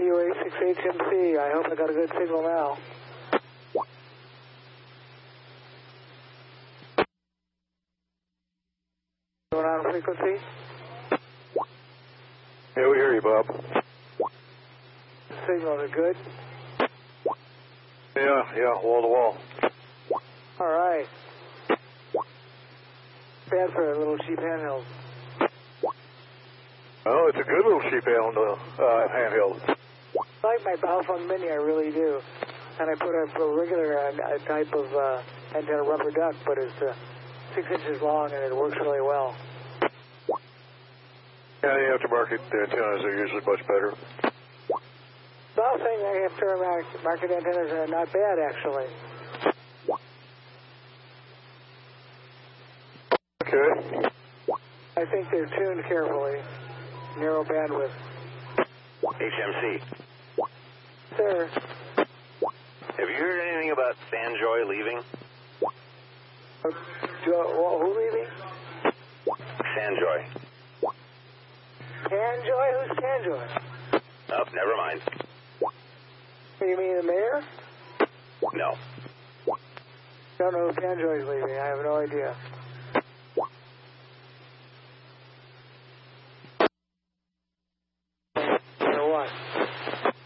QA6HMC. I hope I got a good signal now. Going on frequency? Yeah, we hear you, Bob. Signal, is it good? Yeah, wall to wall. All right. Bad for a little cheap handheld. Oh, it's a good little sheep handheld. I like my Baofeng Mini, I really do. And I put a regular type of antenna rubber duck, but it's 6 inches long and it works really well. Yeah, the aftermarket antennas are usually much better. Baofeng aftermarket antennas are not bad, actually. Okay. I think they're tuned carefully. Narrow bandwidth. HMC. Sir. Have you heard anything about Sanjoy leaving? Who leaving? Sanjoy. Tanjoy? Who's Tanjoy? Oh, never mind. You mean the mayor? No. Don't know who Tanjoy's leaving. I have no idea.